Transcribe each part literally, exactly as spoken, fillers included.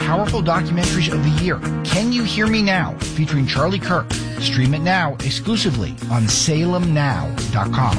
powerful documentaries of the year, Can You Hear Me Now, featuring Charlie Kirk. Stream it now exclusively on Salem Now dot com.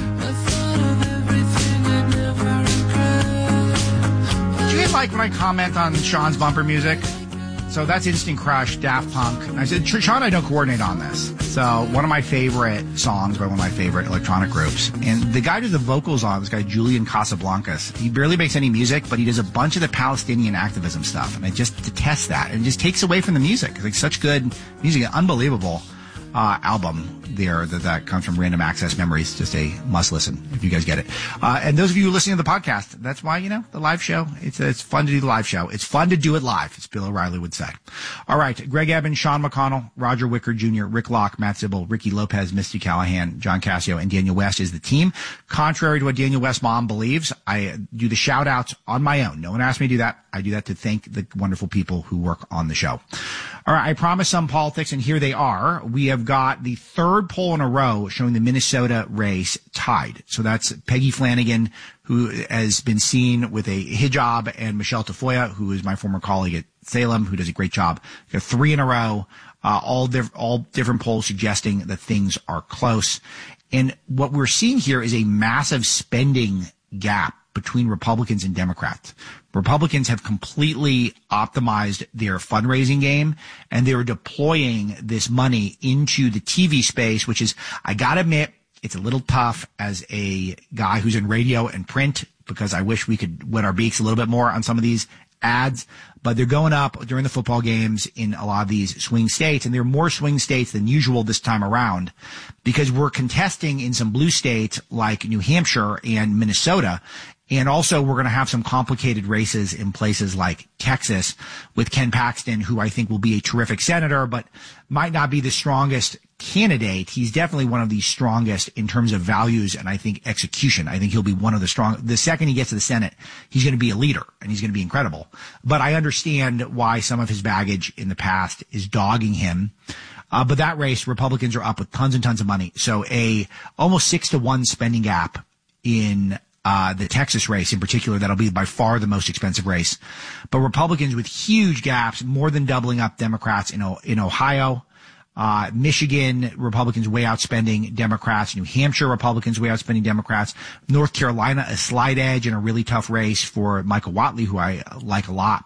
Did you guys like when I comment on Sean's bumper music? So that's Instant Crush, Daft Punk. And I said, Sean and I don't coordinate on this. So one of my favorite songs by one of my favorite electronic groups. And the guy who does the vocals on, this guy Julian Casablancas, he barely makes any music, but he does a bunch of the Palestinian activism stuff. And I just detest that. And it just takes away from the music. It's like such good music, unbelievable uh, album there that, that comes from Random Access Memories. Just a must listen if you guys get it. Uh, and those of you who listen to the podcast, that's why, you know, the live show, it's, it's fun to do the live show. It's fun to do it live, as Bill O'Reilly would say. All right. Greg Eben, Sean McConnell, Roger Wicker Junior, Rick Locke, Matt Zibble, Ricky Lopez, Misty Callahan, John Cassio, and Daniel West is the team. Contrary to what Daniel West's mom believes, I do the shout outs on my own. No one asked me to do that. I do that to thank the wonderful people who work on the show. All right. I promised some politics, and here they are. We have got the third poll in a row showing the Minnesota race tied. So that's Peggy Flanagan, who has been seen with a hijab, and Michelle Tafoya, who is my former colleague at Salem, who does a great job. Got three in a row, uh, all, diff- all different polls suggesting that things are close. And what we're seeing here is a massive spending gap between Republicans and Democrats. Republicans have completely optimized their fundraising game, and they're deploying this money into the T V space, which is, I gotta admit, it's a little tough as a guy who's in radio and print, because I wish we could wet our beaks a little bit more on some of these ads, but they're going up during the football games in a lot of these swing states, and there are more swing states than usual this time around because we're contesting in some blue states like New Hampshire and Minnesota. And also we're going to have some complicated races in places like Texas with Ken Paxton, who I think will be a terrific senator, but might not be the strongest candidate. He's definitely one of the strongest in terms of values and I think execution. I think he'll be one of the strong. The second he gets to the Senate, he's going to be a leader and he's going to be incredible. But I understand why some of his baggage in the past is dogging him. Uh, but that race, Republicans are up with tons and tons of money. So a almost six to one spending gap in Uh, the Texas race in particular. That'll be by far the most expensive race. But Republicans with huge gaps, more than doubling up Democrats in, in Ohio. Uh, Michigan, Republicans way outspending Democrats. New Hampshire, Republicans way outspending Democrats. North Carolina, a slight edge in a really tough race for Michael Whatley, who I like a lot.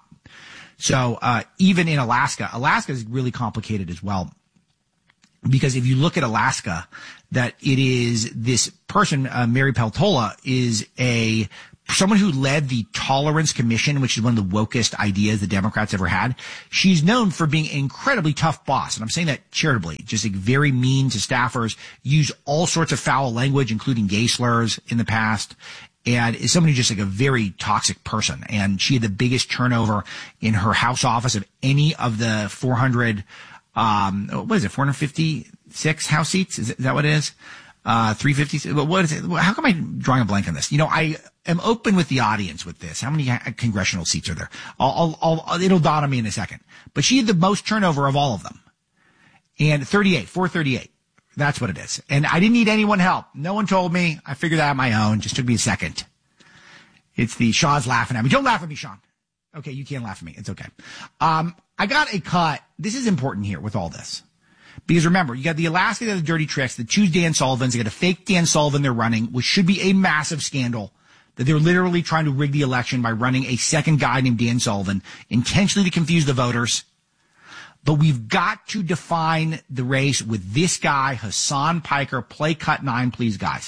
So, uh, even in Alaska, Alaska is really complicated as well. Because if you look at Alaska, that it is this person, uh, Mary Peltola, is a someone who led the Tolerance Commission, which is one of the wokest ideas the Democrats ever had. She's known for being an incredibly tough boss, and I'm saying that charitably, just like very mean to staffers, used all sorts of foul language, including gay slurs in the past, and is somebody just like a very toxic person. And she had the biggest turnover in her House office of any of the four hundred Um, what is it, four hundred fifty-six House seats? Is that what it is? Uh, three fifty, what is it? How come I'm drawing a blank on this? You know, I am open with the audience with this. How many congressional seats are there? I'll, I'll, I'll, it'll dawn on me in a second. But she had the most turnover of all of them. And thirty-eight, four thirty-eight. That's what it is. And I didn't need anyone help. No one told me. I figured that out on my own. Just took me a second. It's the Sean's laughing at me. Don't laugh at me, Sean. Okay, you can't laugh at me. It's okay. Um, I got a cut. This is important here with all this. Because remember, you got the Alaska, the dirty tricks, the two Dan Sullivans, you got a fake Dan Sullivan they're running, which should be a massive scandal, that they're literally trying to rig the election by running a second guy named Dan Sullivan, intentionally to confuse the voters. But we've got to define the race with this guy, Hassan Piker. Play cut nine, please, guys.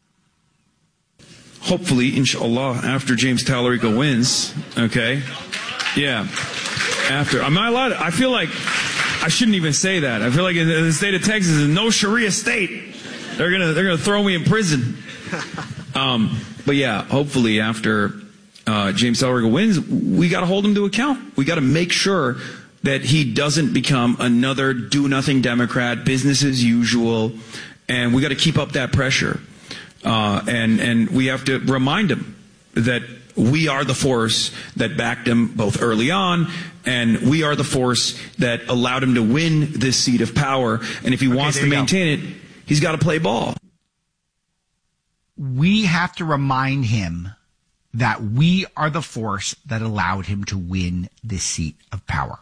Hopefully, inshallah, after James Tallarico wins, okay? Yeah. After. I'm not allowed to, I feel like I shouldn't even say that. I feel like in the state of Texas is no Sharia state. They're gonna they're gonna throw me in prison. Um, but yeah, hopefully after uh, James Tallarico wins, we got to hold him to account. We got to make sure that he doesn't become another do-nothing Democrat, business as usual, and we got to keep up that pressure. Uh, and and we have to remind him that we are the force that backed him both early on, and we are the force that allowed him to win this seat of power. And if he okay, wants to maintain go. it, he's got to play ball. We have to remind him that we are the force that allowed him to win this seat of power.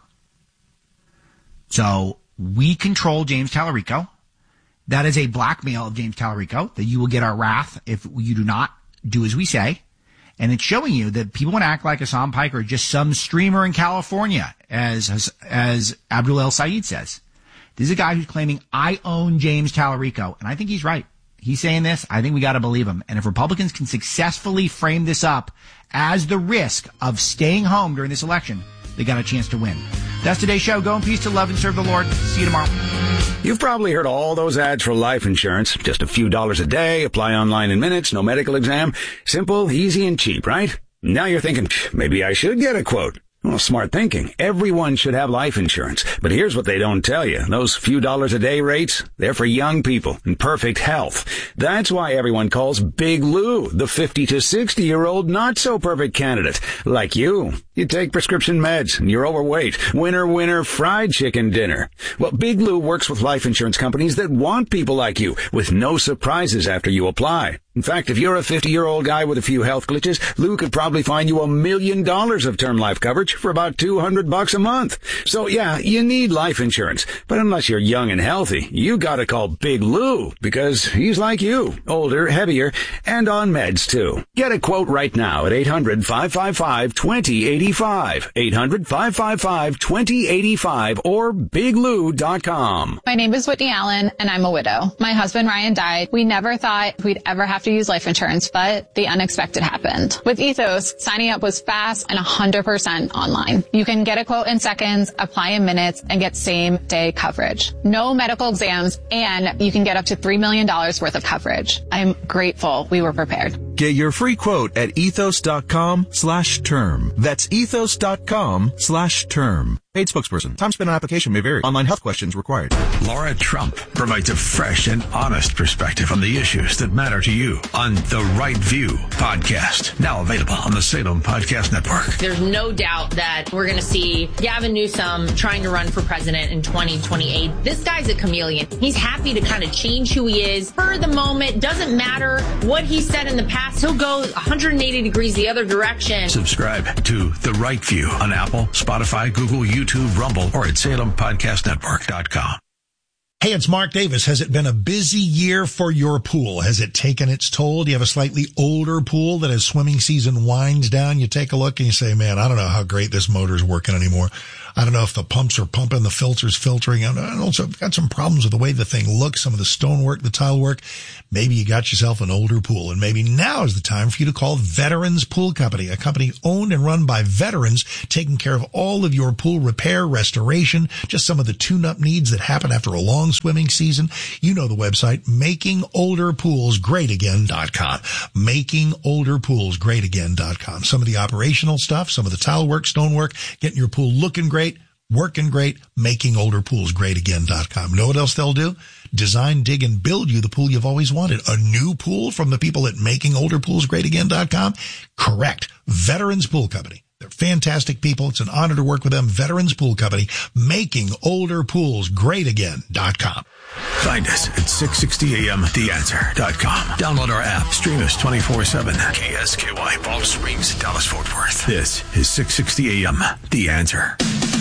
So we control James Tallarico. That is a blackmail of James Tallarico, that you will get our wrath if you do not do as we say. And it's showing you that people want to act like Hassan Piker is just some streamer in California, as as Abdul El Sayed says. This is a guy who's claiming, I own James Tallarico. And I think he's right. He's saying this. I think we got to believe him. And if Republicans can successfully frame this up as the risk of staying home during this election, they got a chance to win. That's today's show. Go in peace to love and serve the Lord. See you tomorrow. You've probably heard all those ads for life insurance. Just a few dollars a day, apply online in minutes, no medical exam. Simple, easy, and cheap, right? Now you're thinking, maybe I should get a quote. Well, smart thinking. Everyone should have life insurance. But here's what they don't tell you. Those few dollars a day rates, they're for young people in perfect health. That's why everyone calls Big Lou the fifty to sixty year old not so perfect candidate. Like you. You take prescription meds and you're overweight. Winner, winner, fried chicken dinner. Well, Big Lou works with life insurance companies that want people like you with no surprises after you apply. In fact, if you're a fifty-year-old guy with a few health glitches, Lou could probably find you a million dollars of term life coverage for about two hundred bucks a month. So yeah, you need life insurance. But unless you're young and healthy, you gotta call Big Lou because he's like you, older, heavier, and on meds too. Get a quote right now at eight hundred, five five five, two zero eight five. eight hundred, five five five, two zero eight five or big lou dot com. My name is Whitney Allen and I'm a widow. My husband Ryan died. We never thought we'd ever have to use life insurance, but the unexpected happened. With Ethos, signing up was fast and one hundred percent online. You can get a quote in seconds, apply in minutes, and get same-day coverage. No medical exams, and you can get up to three million dollars worth of coverage. I'm grateful we were prepared. Get your free quote at ethos.com slash term. That's ethos.com slash term. Paid spokesperson. Time spent on application may vary. Online health questions required. Laura Trump provides a fresh and honest perspective on the issues that matter to you on The Right View podcast. Now available on the Salem Podcast Network. There's no doubt that we're going to see Gavin Newsom trying to run for president in twenty twenty-eight. This guy's a chameleon. He's happy to kind of change who he is for the moment. Doesn't matter what he said in the past. He'll go one hundred eighty degrees the other direction. Subscribe to The Right View on Apple, Spotify, Google, YouTube, Rumble, or at salem podcast network dot com. Hey, it's Mark Davis. Has it been a busy year for your pool? Has it taken its toll? Do you have a slightly older pool that as swimming season winds down, you take a look and you say, man, I don't know how great this motor's working anymore. I don't know if the pumps are pumping, the filter's filtering. And also, I've got some problems with the way the thing looks, some of the stonework, the tile work. Maybe you got yourself an older pool, and maybe now is the time for you to call Veterans Pool Company, a company owned and run by veterans, taking care of all of your pool repair, restoration, just some of the tune-up needs that happen after a long swimming season. You know the website, making older pools great again dot com. making older pools great again dot com. Some of the operational stuff, some of the tile work, stonework, getting your pool looking great, working great, making older pools great again dot com. Know what else they'll do? Design, dig, and build you the pool you've always wanted. A new pool from the people at making older pools great again dot com? Correct. Veterans Pool Company. They're fantastic people. It's an honor to work with them. Veterans Pool Company, making older pools great again dot com. Find us at six sixty a m the answer dot com. Download our app. Stream us twenty-four seven. K S K Y, Baltimore Springs, Dallas, Fort Worth. This is six sixty a m The Answer.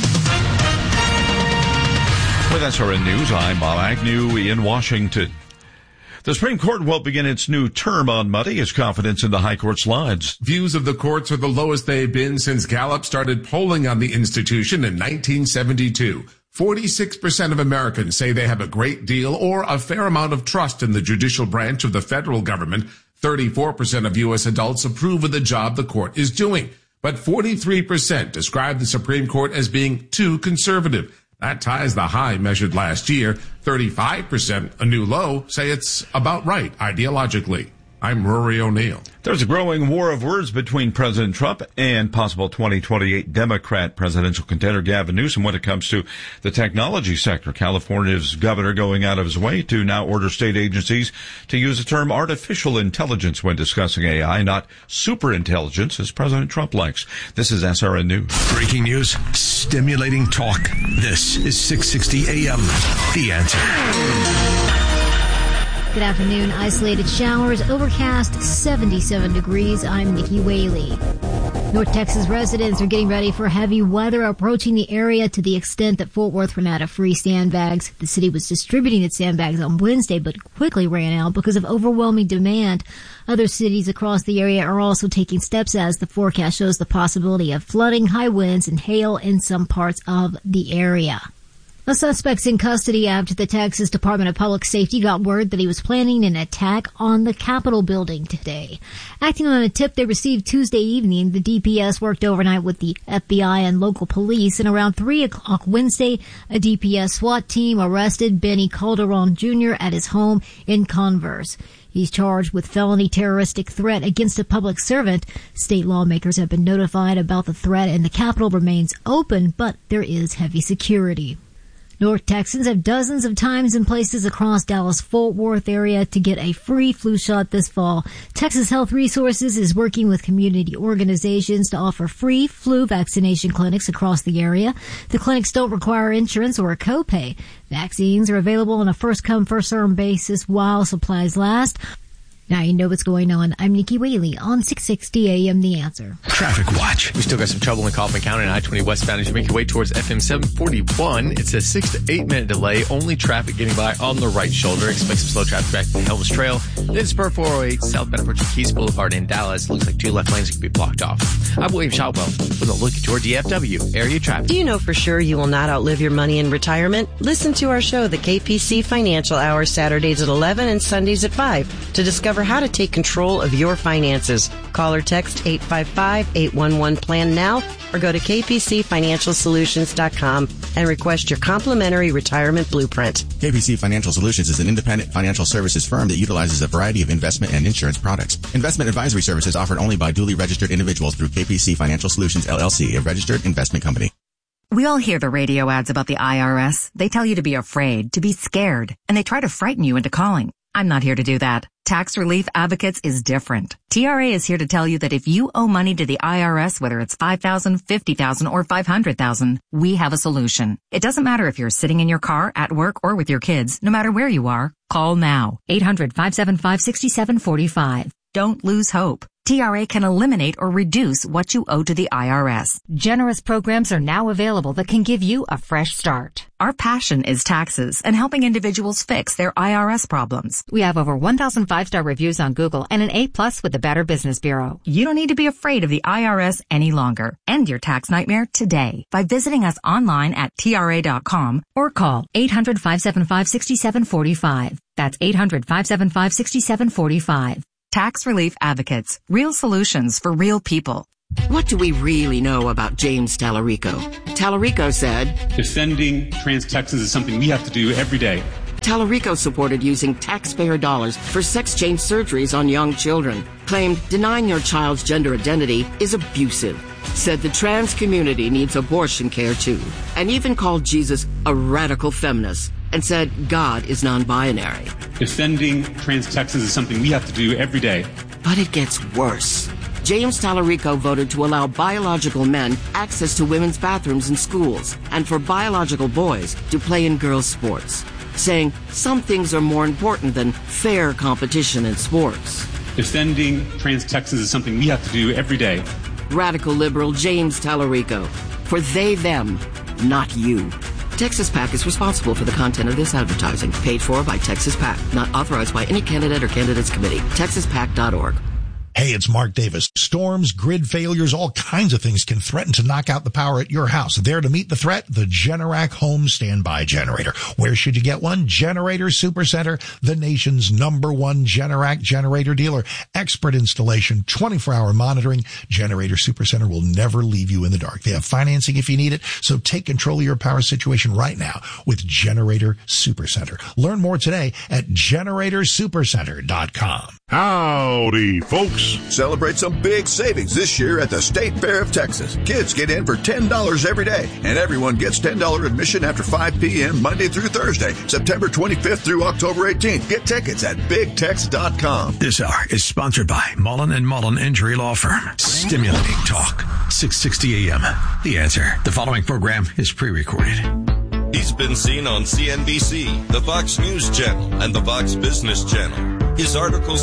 With S R N News, I'm Bob Agnew in Washington. The Supreme Court will begin its new term on Monday as confidence in the High Court slides. Views of the courts are the lowest they've been since Gallup started polling on the institution in nineteen seventy-two. forty-six percent of Americans say they have a great deal or a fair amount of trust in the judicial branch of the federal government. thirty-four percent of U S adults approve of the job the court is doing. But forty-three percent describe the Supreme Court as being too conservative. That ties the high measured last year. thirty-five percent, a new low, say it's about right ideologically. I'm Rory O'Neill. There's a growing war of words between President Trump and possible twenty twenty-eight Democrat presidential contender Gavin Newsom when it comes to the technology sector. California's governor going out of his way to now order state agencies to use the term artificial intelligence when discussing A I, not superintelligence, as President Trump likes. This is S R N News. Breaking news, stimulating talk. This is six sixty a m The Answer. Good afternoon. Isolated showers, overcast, seventy-seven degrees. I'm Nikki Whaley. North Texas residents are getting ready for heavy weather approaching the area to the extent that Fort Worth ran out of free sandbags. The city was distributing its sandbags on Wednesday, but quickly ran out because of overwhelming demand. Other cities across the area are also taking steps as the forecast shows the possibility of flooding, high winds, and hail in some parts of the area. A suspect's in custody after the Texas Department of Public Safety got word that he was planning an attack on the Capitol building today. Acting on a tip they received Tuesday evening, the D P S worked overnight with the F B I and local police, and around three o'clock Wednesday, a D P S SWAT team arrested Benny Calderon Junior at his home in Converse. He's charged with felony terroristic threat against a public servant. State lawmakers have been notified about the threat, and the Capitol remains open, but there is heavy security. North Texans have dozens of times and places across Dallas-Fort Worth area to get a free flu shot this fall. Texas Health Resources is working with community organizations to offer free flu vaccination clinics across the area. The clinics don't require insurance or a copay. Vaccines are available on a first-come, first-served basis while supplies last. Now you know what's going on. I'm Nikki Whaley on six sixty A M The Answer. Traffic Watch. We still got some trouble in Kaufman County and I twenty westbound as you make your way towards F M seven forty-one. It's a six to eight minute delay. Only traffic getting by on the right shoulder. Expect some slow traffic back to Elvis Trail. Then Spur four oh eight southbound approaching Keys Boulevard in Dallas. Looks like two left lanes could be blocked off. I'm William Shotwell with a look at your D F W area traffic. Do you know for sure you will not outlive your money in retirement? Listen to our show, the K P C Financial Hour, Saturdays at eleven and Sundays at five to discover how to take control of your finances. Call or text eight five five, eight one one, plan now or go to k p c financial solutions dot com and request your complimentary retirement blueprint. K P C Financial Solutions is an independent financial services firm that utilizes a variety of investment and insurance products. Investment advisory services offered only by duly registered individuals through K P C Financial Solutions, L L C, a registered investment company. We all hear the radio ads about the I R S. They tell you to be afraid, to be scared, and they try to frighten you into calling. I'm not here to do that. Tax Relief Advocates is different. T R A is here to tell you that if you owe money to the I R S, whether it's five thousand dollars, fifty thousand dollars, or five hundred thousand dollars, we have a solution. It doesn't matter if you're sitting in your car, at work, or with your kids. No matter where you are, call now. eight hundred, five seven five, six seven four five. Don't lose hope. T R A can eliminate or reduce what you owe to the I R S. Generous programs are now available that can give you a fresh start. Our passion is taxes and helping individuals fix their I R S problems. We have over one thousand five-star reviews on Google and an A plus with the Better Business Bureau. You don't need to be afraid of the I R S any longer. End your tax nightmare today by visiting us online at T R A dot com or call eight hundred, five seven five, six seven four five. That's eight hundred, five seven five, six seven four five. Tax Relief Advocates. Real solutions for real people. What do we really know about James Tallarico? Tallarico said, defending trans Texans is something we have to do every day. Tallarico supported using taxpayer dollars for sex change surgeries on young children. Claimed denying your child's gender identity is abusive. Said the trans community needs abortion care too. And even called Jesus a radical feminist. And said God is non-binary. Defending trans Texans is something we have to do every day. But it gets worse. James Tallarico voted to allow biological men access to women's bathrooms in schools and for biological boys to play in girls' sports, saying some things are more important than fair competition in sports. Defending trans Texans is something we have to do every day. Radical liberal James Tallarico. For they, them, not you. Texas PAC is responsible for the content of this advertising. Paid for by Texas PAC. Not authorized by any candidate or candidates committee. texas pac dot org. Hey, it's Mark Davis. Storms, grid failures, all kinds of things can threaten to knock out the power at your house. There to meet the threat, the Generac Home Standby Generator. Where should you get one? Generator Supercenter, the nation's number one Generac generator dealer. Expert installation, twenty-four hour monitoring. Generator Supercenter will never leave you in the dark. They have financing if you need it, so take control of your power situation right now with Generator Supercenter. Learn more today at generator supercenter dot com. Howdy, folks. Celebrate some big savings this year at the State Fair of Texas. Kids get in for ten dollars every day, and everyone gets ten dollars admission after five p.m. Monday through Thursday, September twenty-fifth through October eighteenth. Get tickets at big tex dot com. This hour is sponsored by Mullen and Mullen Injury Law Firm. Stimulating talk. six sixty A M. The Answer. The following program is pre-recorded. He's been seen on C N B C, the Fox News Channel, and the Fox Business Channel. His articles